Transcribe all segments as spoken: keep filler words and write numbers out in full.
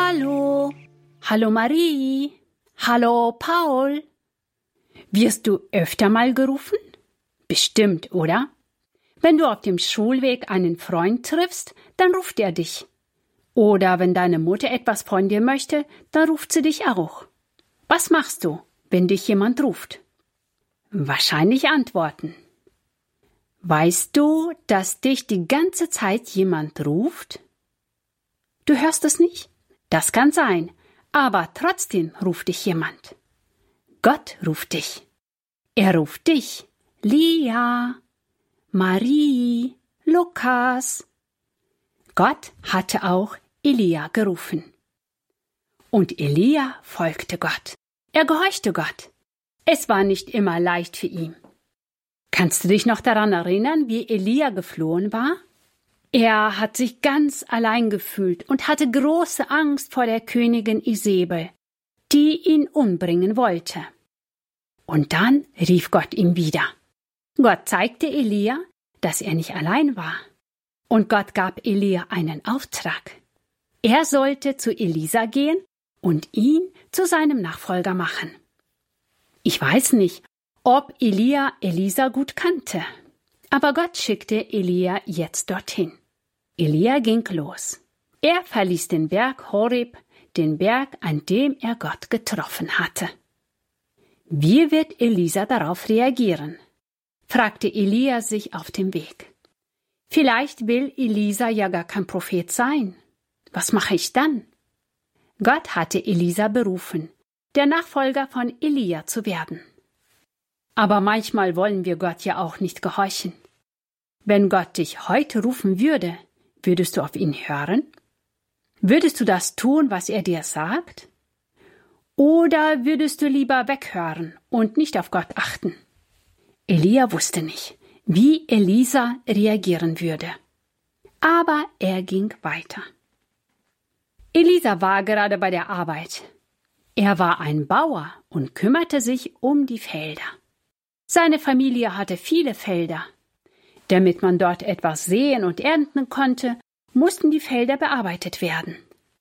Hallo. Hallo Marie. Hallo Paul. Wirst du öfter mal gerufen? Bestimmt, oder? Wenn du auf dem Schulweg einen Freund triffst, dann ruft er dich. Oder wenn deine Mutter etwas von dir möchte, dann ruft sie dich auch. Was machst du, wenn dich jemand ruft? Wahrscheinlich antworten. Weißt du, dass dich die ganze Zeit jemand ruft? Du hörst es nicht? Das kann sein, aber trotzdem ruft dich jemand. Gott ruft dich. Er ruft dich, Lia, Marie, Lukas. Gott hatte auch Elia gerufen. Und Elia folgte Gott. Er gehorchte Gott. Es war nicht immer leicht für ihn. Kannst du dich noch daran erinnern, wie Elia geflohen war? Er hat sich ganz allein gefühlt und hatte große Angst vor der Königin Isabel, die ihn umbringen wollte. Und dann rief Gott ihm wieder. Gott zeigte Elia, dass er nicht allein war. Und Gott gab Elia einen Auftrag. Er sollte zu Elisa gehen und ihn zu seinem Nachfolger machen. Ich weiß nicht, ob Elia Elisa gut kannte, aber Gott schickte Elia jetzt dorthin. Elia ging los. Er verließ den Berg Horeb, den Berg, an dem er Gott getroffen hatte. Wie wird Elisa darauf reagieren? Fragte Elia sich auf dem Weg. Vielleicht will Elisa ja gar kein Prophet sein. Was mache ich dann? Gott hatte Elisa berufen, der Nachfolger von Elia zu werden. Aber manchmal wollen wir Gott ja auch nicht gehorchen. Wenn Gott dich heute rufen würde, würdest du auf ihn hören? Würdest du das tun, was er dir sagt? Oder würdest du lieber weghören und nicht auf Gott achten? Elia wusste nicht, wie Elisa reagieren würde. Aber er ging weiter. Elisa war gerade bei der Arbeit. Er war ein Bauer und kümmerte sich um die Felder. Seine Familie hatte viele Felder. Damit man dort etwas säen und ernten konnte, mussten die Felder bearbeitet werden.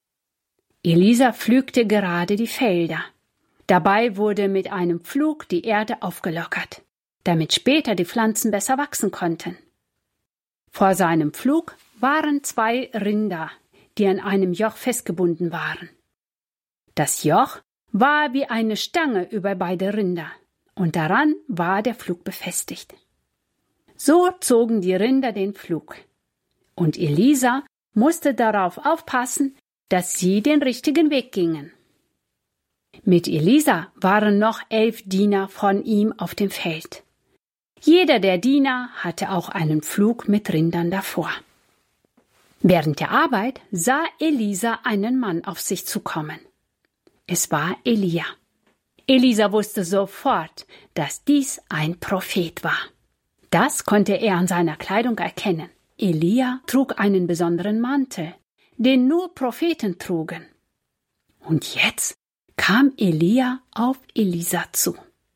Elisa pflügte gerade die Felder. Dabei wurde mit einem Pflug die Erde aufgelockert, damit später die Pflanzen besser wachsen konnten. Vor seinem Pflug waren zwei Rinder, die an einem Joch festgebunden waren. Das Joch war wie eine Stange über beide Rinder, und daran war der Pflug befestigt. So zogen die Rinder den Pflug, und Elisa musste darauf aufpassen, dass sie den richtigen Weg gingen. Mit Elisa waren noch elf Diener von ihm auf dem Feld. Jeder der Diener hatte auch einen Pflug mit Rindern davor. Während der Arbeit sah Elisa einen Mann auf sich zukommen. Es war Elia. Elisa wusste sofort, dass dies ein Prophet war. Das konnte er an seiner Kleidung erkennen. Elia trug einen besonderen Mantel, den nur Propheten trugen. Und jetzt kam Elia auf Elisa zu.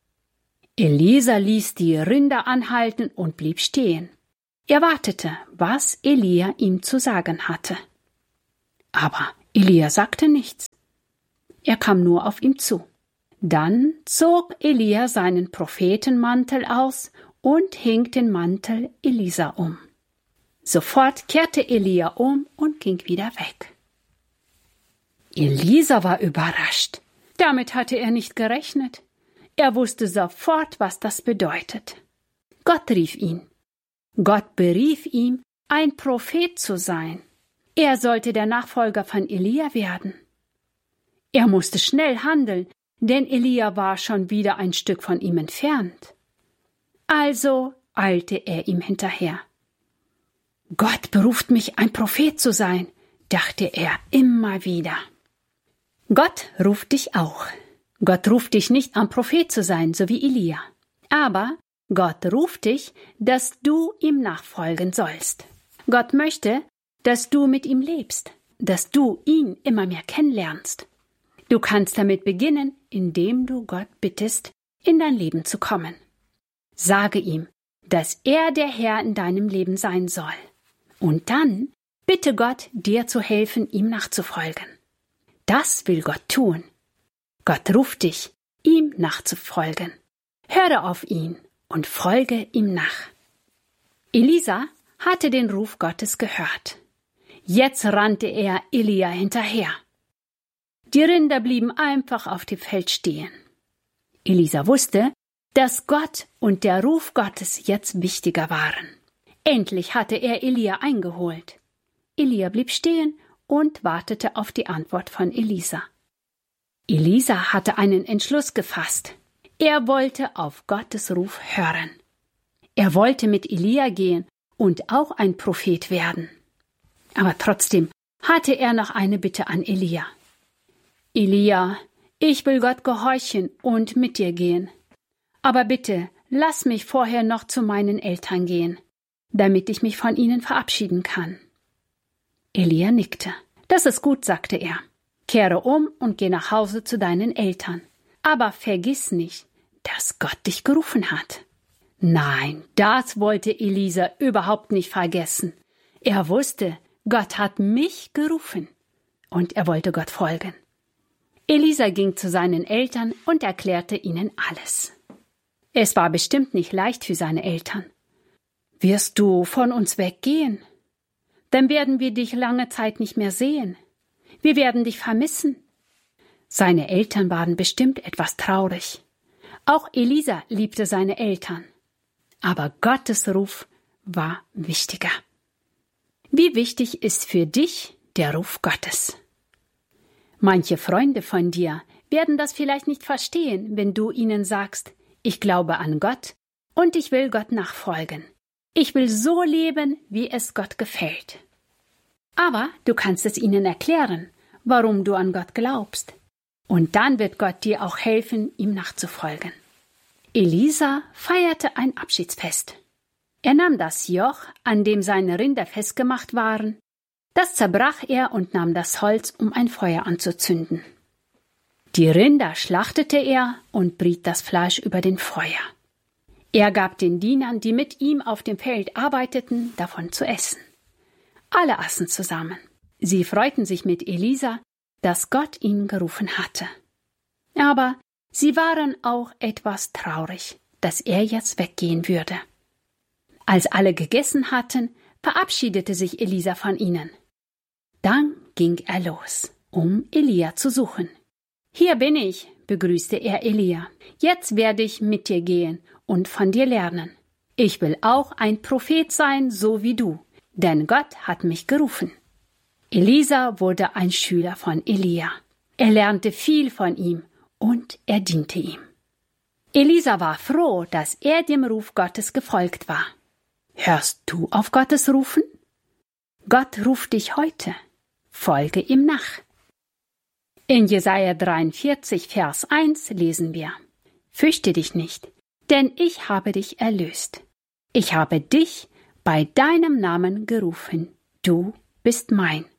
Elisa ließ die Rinder anhalten und blieb stehen. Er wartete, was Elia ihm zu sagen hatte. Aber Elia sagte nichts. Er kam nur auf ihn zu. Dann zog Elia seinen Prophetenmantel aus und hing den Mantel Elisa um. Sofort kehrte Elia um und ging wieder weg. Elisa war überrascht. Damit hatte er nicht gerechnet. Er wusste sofort, was das bedeutet. Gott rief ihn. Gott berief ihn, ein Prophet zu sein. Er sollte der Nachfolger von Elia werden. Er musste schnell handeln, denn Elia war schon wieder ein Stück von ihm entfernt. Also eilte er ihm hinterher. Gott beruft mich, ein Prophet zu sein, dachte er immer wieder. Gott ruft dich auch. Gott ruft dich nicht, ein Prophet zu sein, so wie Elia. Aber Gott ruft dich, dass du ihm nachfolgen sollst. Gott möchte, dass du mit ihm lebst, dass du ihn immer mehr kennenlernst. Du kannst damit beginnen, indem du Gott bittest, in dein Leben zu kommen. Sage ihm, dass er der Herr in deinem Leben sein soll. Und dann bitte Gott, dir zu helfen, ihm nachzufolgen. Das will Gott tun. Gott ruft dich, ihm nachzufolgen. Höre auf ihn und folge ihm nach. Elisa hatte den Ruf Gottes gehört. Jetzt rannte er Elia hinterher. Die Rinder blieben einfach auf dem Feld stehen. Elisa wusste, dass Gott und der Ruf Gottes jetzt wichtiger waren. Endlich hatte er Elia eingeholt. Elia blieb stehen und wartete auf die Antwort von Elisa. Elisa hatte einen Entschluss gefasst. Er wollte auf Gottes Ruf hören. Er wollte mit Elia gehen und auch ein Prophet werden. Aber trotzdem hatte er noch eine Bitte an Elia. Elia, ich will Gott gehorchen und mit dir gehen. Aber bitte, lass mich vorher noch zu meinen Eltern gehen, damit ich mich von ihnen verabschieden kann. Elia nickte. Das ist gut, sagte er. Kehre um und geh nach Hause zu deinen Eltern. Aber vergiss nicht, dass Gott dich gerufen hat. Nein, das wollte Elisa überhaupt nicht vergessen. Er wusste, Gott hat mich gerufen. Und er wollte Gott folgen. Elisa ging zu seinen Eltern und erklärte ihnen alles. Es war bestimmt nicht leicht für seine Eltern. Wirst du von uns weggehen? Dann werden wir dich lange Zeit nicht mehr sehen. Wir werden dich vermissen. Seine Eltern waren bestimmt etwas traurig. Auch Elisa liebte seine Eltern. Aber Gottes Ruf war wichtiger. Wie wichtig ist für dich der Ruf Gottes? Manche Freunde von dir werden das vielleicht nicht verstehen, wenn du ihnen sagst, ich glaube an Gott und ich will Gott nachfolgen. Ich will so leben, wie es Gott gefällt. Aber du kannst es ihnen erklären, warum du an Gott glaubst. Und dann wird Gott dir auch helfen, ihm nachzufolgen. Elisa feierte ein Abschiedsfest. Er nahm das Joch, an dem seine Rinder festgemacht waren. Das zerbrach er und nahm das Holz, um ein Feuer anzuzünden. Die Rinder schlachtete er und briet das Fleisch über den Feuer. Er gab den Dienern, die mit ihm auf dem Feld arbeiteten, davon zu essen. Alle aßen zusammen. Sie freuten sich mit Elisa, dass Gott ihn gerufen hatte. Aber sie waren auch etwas traurig, dass er jetzt weggehen würde. Als alle gegessen hatten, verabschiedete sich Elisa von ihnen. Dann ging er los, um Elia zu suchen. »Hier bin ich«, begrüßte er Elia. »Jetzt werde ich mit dir gehen und von dir lernen. Ich will auch ein Prophet sein, so wie du, denn Gott hat mich gerufen.« Elisa wurde ein Schüler von Elia. Er lernte viel von ihm und er diente ihm. Elisa war froh, dass er dem Ruf Gottes gefolgt war. Hörst du auf Gottes Rufen? Gott ruft dich heute. Folge ihm nach. In Jesaja dreiundvierzig, Vers eins lesen wir: Fürchte dich nicht, denn ich habe dich erlöst. Ich habe dich bei deinem Namen gerufen. Du bist mein.